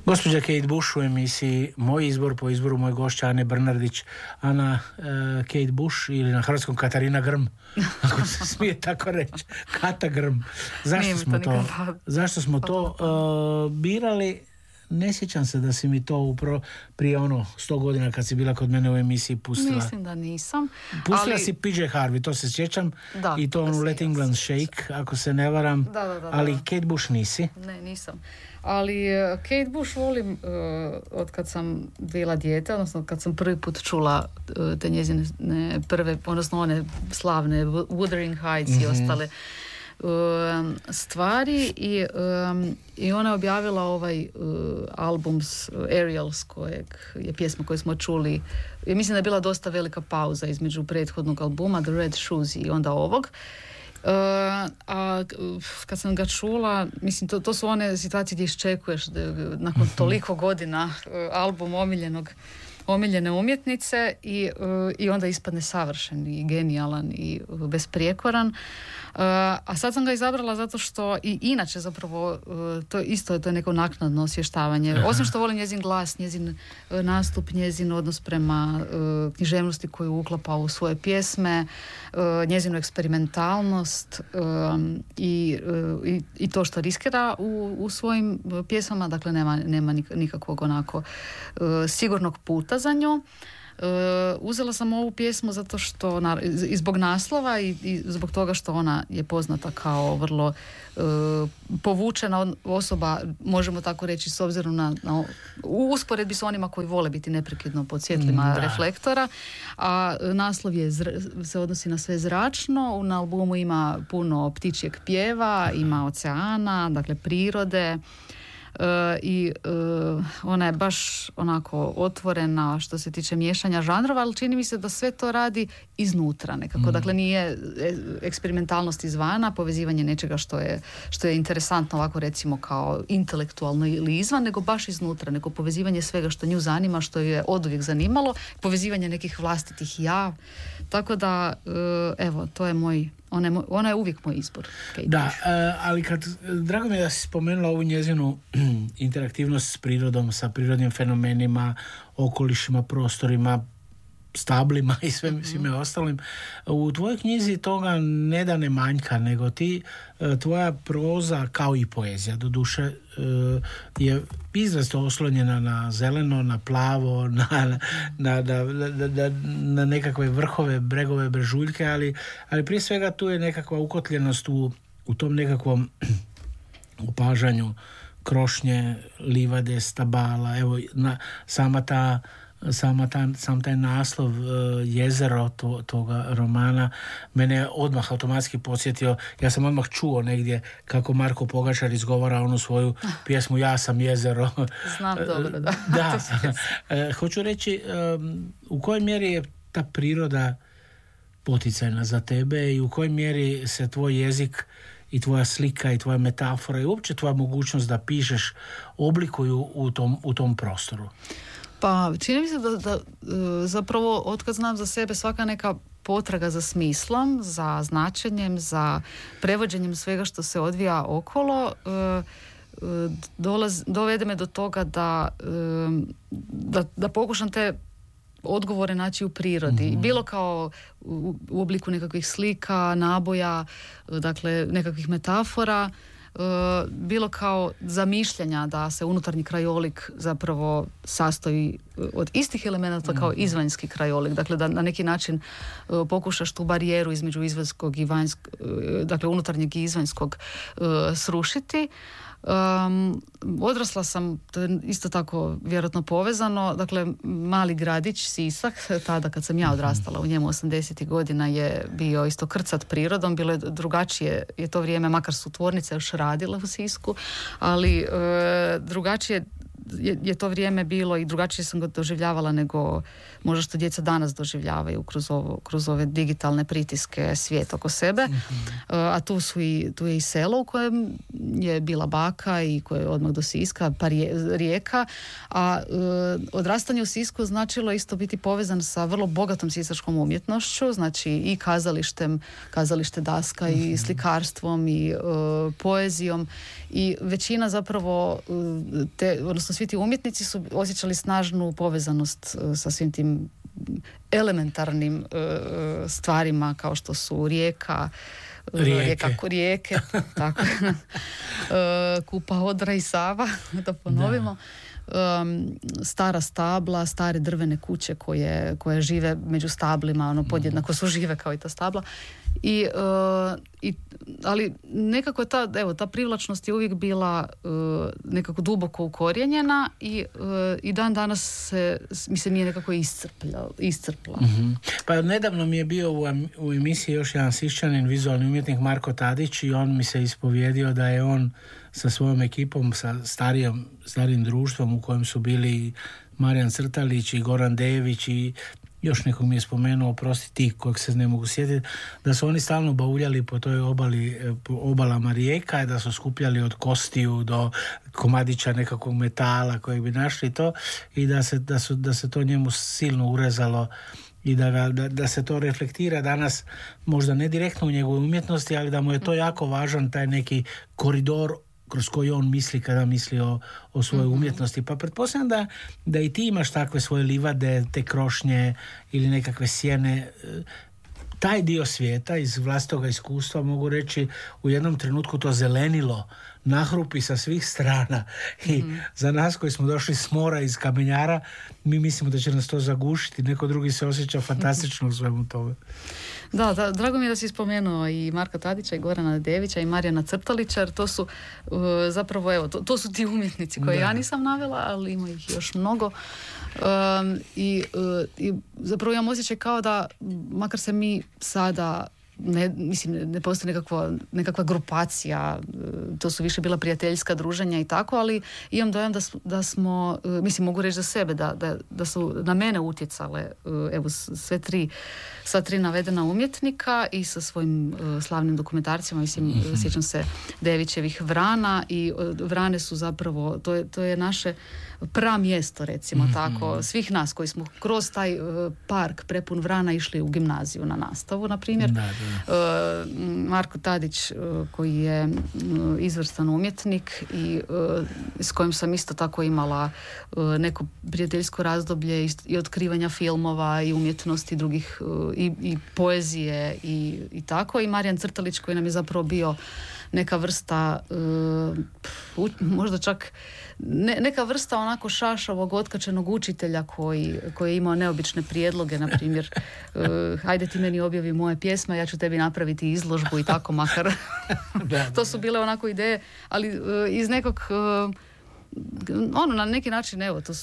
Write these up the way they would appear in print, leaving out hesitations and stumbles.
Gospođa Kate Bush u emisiji Moj izbor po izboru moje gošće Ane Brnardić. Ana, Kate Bush ili na hrvatskom Katarina Grm, ako se smije tako reći, Kata Grm. Zašto smo to birali? Ne sjećam se da si mi to prije 100 godina kad si bila kod mene u emisiji pustila. Mislim da nisam. Pustila si PJ Harvey, to se sjećam. Da, i to Let England Shake, ako se ne varam. Da. Ali Kate Bush nisi? Ne, nisam. Ali Kate Bush volim od kad sam bila dijete, odnosno kad sam prvi put čula te njezine prve, odnosno one slavne Wuthering Heights i ostale stvari i ona je objavila ovaj album Aerials, kojeg je pjesma koju smo čuli. I mislim da je bila dosta velika pauza između prethodnog albuma The Red Shoes i onda ovog. A kad sam ga čula, mislim, to su one situacije gdje iščekuješ nakon toliko godina album omiljene umjetnice i onda ispadne savršen i genijalan i besprijekoran. A sad sam ga izabrala zato što i inače zapravo to je neko naknadno osvještavanje. Osim što volim njezin glas, njezin nastup, njezin odnos prema književnosti koju uklapa u svoje pjesme, njezinu eksperimentalnost i to što riskira u svojim pjesmama, dakle nema nikakvog onako sigurnog puta za nju. Uzela sam ovu pjesmu zato što i zbog naslova i zbog toga što ona je poznata kao vrlo povučena osoba, možemo tako reći, s obzirom na u usporedbi s onima koji vole biti neprekidno pod svjetlima reflektora, a naslov se odnosi na sve zračno. Na albumu ima puno ptičjeg pjeva, ima oceana, dakle prirode. I ona je baš onako otvorena što se tiče miješanja žanrova, ali čini mi se da sve to radi iznutra nekako. Dakle, nije eksperimentalnost izvana, povezivanje nečega što je interesantno ovako recimo kao intelektualno ili izvan, nego baš iznutra, neko povezivanje svega što nju zanima, što je oduvijek zanimalo, povezivanje nekih vlastitih ja. Tako da, evo, to je ona je uvijek moj izbor. Da, ali drago mi je da si spomenula ovu njezinu interaktivnost s prirodom, sa prirodnim fenomenima, okolišima, prostorima, stablima i svime ostalim. U tvojoj knjizi toga ne da ne manjka, nego tvoja proza kao i poezija doduše je izrazito oslonjena na zeleno, na plavo, na nekakve vrhove, bregove, brežuljke, ali prije svega tu je nekakva ukotljenost u tom nekakvom opažanju krošnje, livade, stabala. Evo, sam taj naslov Jezero toga romana mene je odmah automatski podsjetio. Ja sam odmah čuo negdje kako Marko Pogačar izgovara onu svoju pjesmu Ja sam jezero. Znam dobro, da. Da. Hoću reći, u kojoj mjeri je ta priroda poticajna za tebe i u kojoj mjeri se tvoj jezik i tvoja slika i tvoja metafora i uopće tvoja mogućnost da pišeš oblikuju u tom prostoru? Pa čini mi se da zapravo otkad znam za sebe svaka neka potraga za smislom, za značenjem, za prevođenjem svega što se odvija okolo dovede me do toga da pokušam te odgovore naći u prirodi. Bilo kao u obliku nekakvih slika, naboja, dakle nekakvih metafora, bilo kao zamišljanja da se unutarnji krajolik zapravo sastoji od istih elemenata kao izvanjski krajolik. Dakle, da na neki način pokušaš tu barijeru između izvanjskog i vanjskog, dakle unutarnjeg i izvanjskog srušiti. Odrasla sam, to je isto tako vjerojatno povezano, dakle mali gradić Sisak, tada kad sam ja odrastala u njemu 80. godina je bio isto krcat prirodom, bilo je drugačije, je to vrijeme, makar su tvornice još radile u Sisku, ali drugačije je to vrijeme bilo i drugačije sam ga doživljavala nego možda što djeca danas doživljavaju kroz ove digitalne pritiske svijet oko sebe. A tu je i selo u kojem je bila baka i koje je odmah do Siska, pa rijeka. A odrastanje u Sisku značilo isto biti povezan sa vrlo bogatom sisačkom umjetnošću, znači i kazalište daska i slikarstvom i poezijom i većina zapravo odnosno svi svi ti umjetnici su osjećali snažnu povezanost sa svim tim elementarnim stvarima kao što su rijeke, tako, Kupa, Odra i Sava, da ponovimo. Stara stabla, stare drvene kuće koje žive među stablima, podjednako su žive kao i ta stabla. Ali nekako je ta privlačnost je uvijek bila nekako duboko ukorijenjena i dan danas mi se nije nekako iscrpla. Mm-hmm. Pa nedavno mi je bio u emisiji još jedan Siščanin, vizualni umjetnik Marko Tadić, i on mi se ispovjedio da je on sa svojom ekipom, sa starijim društvom u kojem su bili Marijan Crtalić i Goran Dević i još nekog mi je spomenuo, oprosti kojeg se ne mogu sjetiti, da su oni stalno bauljali po toj obalama rijeka i da su skupljali od kostiju do komadića nekakvog metala kojeg bi našli to, i da se to njemu silno urezalo i da se to reflektira danas, možda ne direktno u njegovoj umjetnosti, ali da mu je to jako važan taj neki koridor kroz koji on misli kada misli o svojoj umjetnosti. Pa pretpostavljam da i ti imaš takve svoje livade, te krošnje ili nekakve sjene. Taj dio svijeta iz vlastitoga iskustva, mogu reći, u jednom trenutku to zelenilo nahrupi sa svih strana i za nas koji smo došli s mora, iz kamenjara, mi mislimo da će nas to zagušiti, neko drugi se osjeća fantastično u svemu tome. Da, drago mi je da si spomenuo i Marka Tadića i Gorana Devića i Marijana Crtalića, jer to su zapravo, to su ti umjetnici koje ja nisam navela, ali ima ih još mnogo. I zapravo imam osjećaj kao da, makar se mi sada ne postoji nekakva grupacija, to su više bila prijateljska druženja i tako, ali imam dojam da smo, mogu reći za sebe, da su na mene utjecale sva tri navedena umjetnika i sa svojim slavnim dokumentarcima, sjećam se Devićevih Vrana, i Vrane su zapravo, to je naše pramjesto, recimo tako, svih nas koji smo kroz taj park prepun vrana išli u gimnaziju na nastavu, na primjer. Marko Tadić, koji je izvrstan umjetnik i s kojim sam isto tako imala neko prijateljsko razdoblje i otkrivanja filmova i umjetnosti drugih i poezije i tako, i Marijan Crtalić, koji nam je zapravo bio neka vrsta možda čak neka vrsta onako šašavog otkačenog učitelja koji je imao neobične prijedloge, na primjer hajde ti meni objavi moje pjesme, ja ću tebi napraviti izložbu i tako, makar to su bile onako ideje, ali iz nekog na neki način,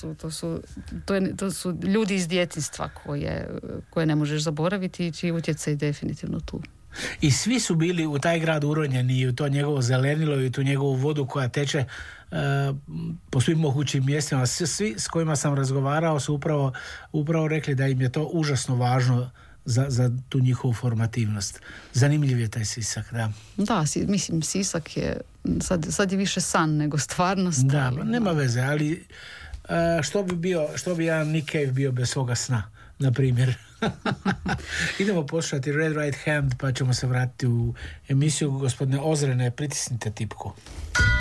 to su ljudi iz djetinjstva koje ne možeš zaboraviti i čiji utjecaj definitivno tu. I svi su bili u taj grad uronjeni i u to njegovo zelenilo i u tu njegovu vodu koja teče po svim mogućim mjestima. Svi s kojima sam razgovarao su upravo rekli da im je to užasno važno za tu njihovu formativnost. Zanimljiv je taj Sisak, da. Da, Sisak je sad je više san nego stvarnost. Da, nema veze, ali što bi jedan Nick Cave bio bez svoga sna, na primjer. Idemo poslušati Red Right Hand, pa ćemo se vratiti u emisiju. Gospodine Ozrene, pritisnite tipku.